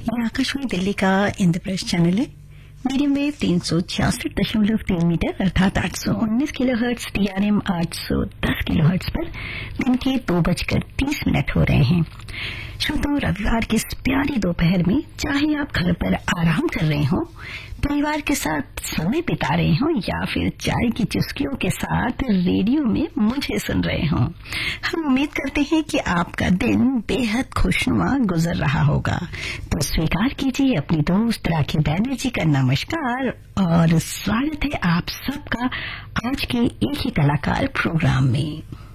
ये आकाशवाणी दिल्ली का इंद्रप्रस्थ चैनल है। मीडियम वेव 366.3 मीटर अर्थात 819 किलोहर्ट्ज, TRM 810 किलोहर्ट्ज पर दिन के 2:30 हो रहे हैं। श्रोताओं, रविवार की इस प्यारी दोपहर में चाहे आप घर पर आराम कर रहे हो, परिवार के साथ समय बिता रहे हो या फिर चाय की चुस्कियों के साथ रेडियो में मुझे सुन रहे हो, हम उम्मीद करते हैं कि आपका दिन बेहद खुशनुमा गुजर रहा होगा। तो स्वीकार कीजिए अपनी दोस्त राखी बैनर्जी का नमस्कार और स्वागत है आप सबका आज के एक ही कलाकार प्रोग्राम में।